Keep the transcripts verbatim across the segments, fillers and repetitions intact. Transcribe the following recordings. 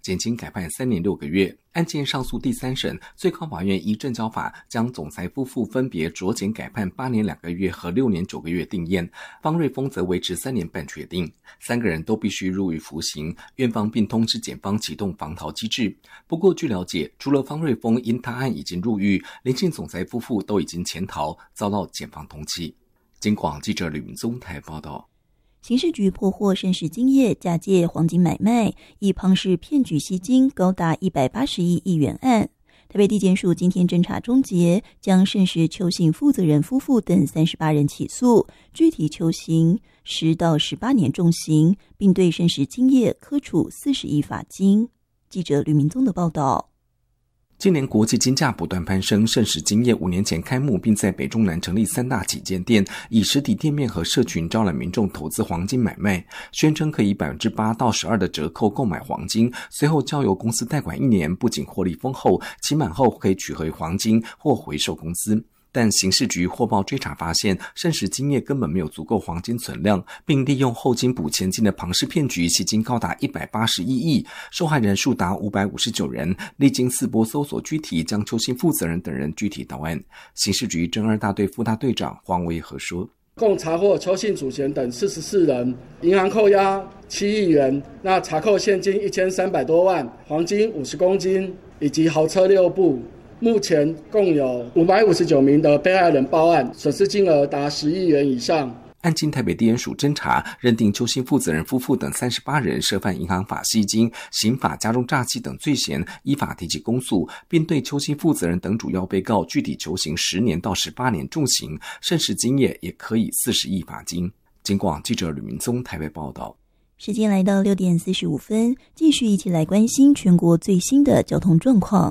减轻改判三年六个月。案件上诉第三审，最高法院依证交法将总裁夫妇分别酌减改判八年两个月和六年九个月定谳，方瑞峰则维持三年半确定。三个人都必须入狱服刑，院方并通知检方启动防逃机制。不过据了解，除了方瑞峰因他案已经入狱，林姓总裁夫妇都已经潜逃，遭到检方通缉。警广记者吕明宗台报道。 刑事局破获盛世金业假借黄金买卖，以庞氏骗取吸金高达一百八十亿亿元案。台北地检署今天侦查终结，将盛世邱姓负责人夫妇等三十八人起诉，具体求刑十到十八年重刑，并对盛世金业科处四十亿罚金。记者吕明宗的报道。 今年国际金价不断攀升，盛世金业五年前开幕，并在北中南成立三大旗舰店，以实体店面和社群招揽民众投资黄金买卖，宣称可以 百分之八到百分之十二 的折扣购买黄金，随后交由公司代管一年，不仅获利丰厚，期满后可以取回黄金或回售公司。但刑事局获报追查发现，盛世金业根本没有足够黄金存量，并利用后金补前金的庞氏骗局，吸金高达一百八十一亿，受害人数达五百五十九人，历经四波搜索拘提，将邱姓负责人等人具体到案。刑事局侦二大队副大队长黄维和说， 共查获邱姓主嫌等四十四人，银行扣押七亿元，那查扣现金一千三百多万，黄金五十公斤，以及豪车六部。目前共有五百五十九名的被害人报案，损失金额达十亿元以上。 案经台北地检署侦查，认定邱姓负责人夫妇等三十八人涉犯银行法吸金、刑法加重诈欺等罪嫌，依法提起公诉，并对邱姓负责人等主要被告具体求刑十年到十八年重刑，盛世金业也可以四十亿罚金。警广记者吕明宗台北报道。 时间来到六点四十五分，继续一起来关心全国最新的交通状况。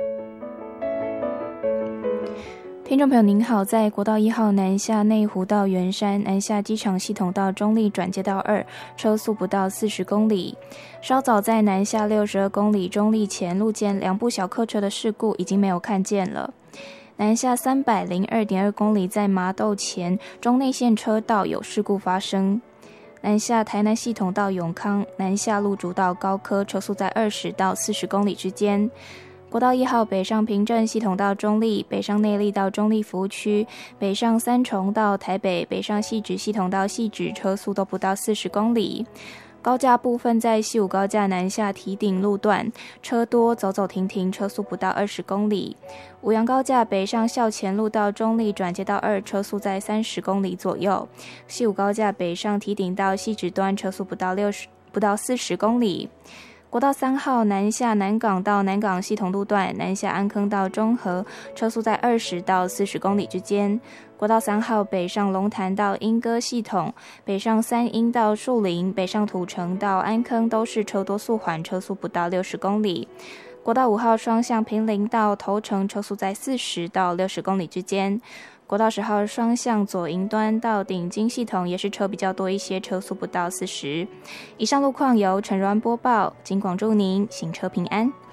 听众朋友您好，在国道一号南下内湖到圆山，南下机场系统到中立转接道二，车速不到四十公里。稍早在南下六十二公里中立前路见两部小客车的事故已经没有看见了。南下三百零二点二公里在麻豆前中内线车道有事故发生。南下台南系统到永康，南下路竹到高科，车速在二十到四十公里之间。国道一号北上平镇系统到中立，北上内壢到中立服务区，北上三重到台北，北上汐止系统到汐止，车速都不到四十公里。高架部分在西武高架南下堤顶路段，车多走走停停，车速不到二十公里。五杨高架北上校前路到中立转接道二，车速在三十公里左右。西武高架北上堤顶到汐止段，车速不到六十不到四十公里。国道三号南下南港到南港系统路段，南下安坑到中和，车速在二十到四十公里之间。国道三号北上龙潭到莺歌系统，北上三莺到树林，北上土城到安坑都是车多速缓，车速不到六十公里。国道五号双向坪林到头城，车速在四十到六十公里之间。国道十号双向左营端到顶金系统也是车比较多一些，车速不到四十。以上路况由陈如安播报，警广祝您行车平安。